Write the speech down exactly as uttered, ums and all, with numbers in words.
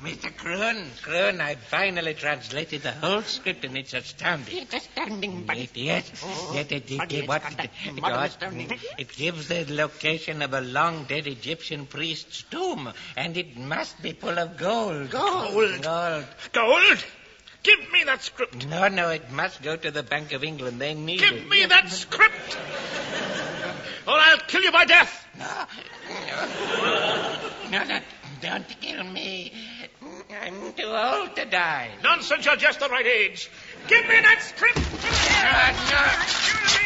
Mister Kroon, Kroon, I finally translated the whole script, and it's astounding. It's astounding, but... It, yes, Oh, yes, it, it, but it, it's what, got it, that it, modern what- astounding. it gives the location of a long-dead Egyptian priest's tomb, and it must be full of gold. Gold? Gold. Gold? Give me that script. No, no, it must go to the Bank of England. They need Give it. me that script. Or I'll kill you by death. No, no, don't kill me. I'm too old to die. Nonsense, you're just the right age. Give me that script. No, no.